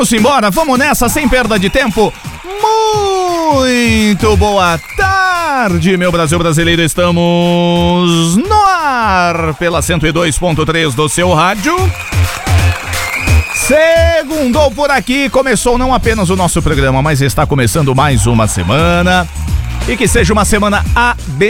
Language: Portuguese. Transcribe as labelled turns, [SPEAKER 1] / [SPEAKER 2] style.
[SPEAKER 1] Vamos embora, vamos nessa, sem perda de tempo. Muito boa tarde, meu Brasil brasileiro. Estamos no ar pela 102.3 do seu rádio. Segundou por aqui, começou não apenas o nosso programa, mas está começando mais uma semana. E que seja uma semana